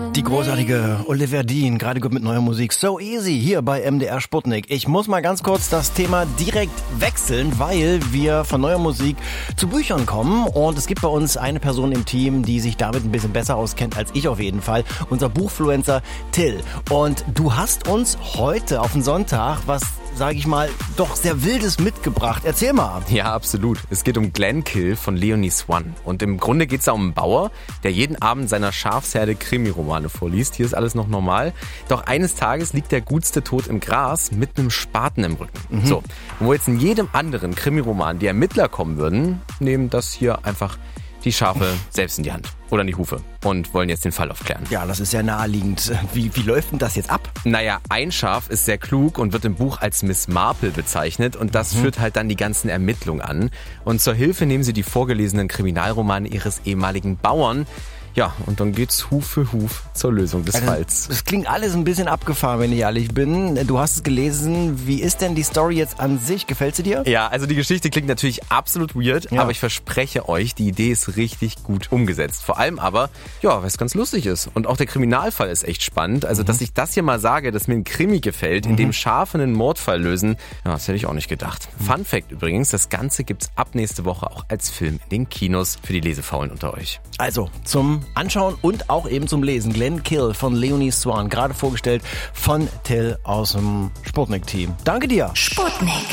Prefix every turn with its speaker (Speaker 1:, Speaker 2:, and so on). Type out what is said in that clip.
Speaker 1: Die großartige Olivia Dean, gerade gut mit neuer Musik. So Easy hier bei MDR Sputnik. Ich muss mal ganz kurz das Thema direkt wechseln, weil wir von neuer Musik zu Büchern kommen. Und es gibt bei uns eine Person im Team, die sich damit ein bisschen besser auskennt als ich auf jeden Fall. Unser Buchfluencer Till. Und du hast uns heute auf den Sonntag was, sage ich mal, doch sehr Wildes mitgebracht. Erzähl mal.
Speaker 2: Ja, absolut. Es geht um Glenkill von Leonie Swann. Und im Grunde geht es da um einen Bauer, der jeden Abend seiner Schafsherde Krimiromane vorliest. Hier ist alles noch normal. Doch eines Tages liegt der Gutste tot im Gras mit einem Spaten im Rücken. So, und wo jetzt in jedem anderen Krimiroman die Ermittler kommen würden, nehmen das hier einfach die Schafe selbst in die Hand oder in die Hufe und wollen jetzt den Fall aufklären.
Speaker 1: Ja, das ist ja naheliegend. Wie läuft denn das jetzt ab?
Speaker 2: Naja, ein Schaf ist sehr klug und wird im Buch als Miss Marple bezeichnet und das führt halt dann die ganzen Ermittlungen an. Und zur Hilfe nehmen sie die vorgelesenen Kriminalromane ihres ehemaligen Bauern. Ja, und dann geht's Huf für Huf zur Lösung des Falls.
Speaker 1: Es klingt alles ein bisschen abgefahren, wenn ich ehrlich bin. Du hast es gelesen. Wie ist denn die Story jetzt an sich? Gefällt sie dir?
Speaker 2: Ja, also die Geschichte klingt natürlich absolut weird, aber ich verspreche euch, die Idee ist richtig gut umgesetzt. Vor allem aber, ja, weil es ganz lustig ist. Und auch der Kriminalfall ist echt spannend. Also, dass ich das hier mal sage, dass mir ein Krimi gefällt, in dem Schafe einen Mordfall lösen, ja, das hätte ich auch nicht gedacht. Fun Fact übrigens, das Ganze gibt's ab nächste Woche auch als Film in den Kinos für die Lesefaulen unter euch.
Speaker 1: Also, zum Anschauen und auch eben zum Lesen. Glenkill von Leonie Swann, gerade vorgestellt von Till aus dem Sputnik-Team. Danke dir.
Speaker 3: Sputnik.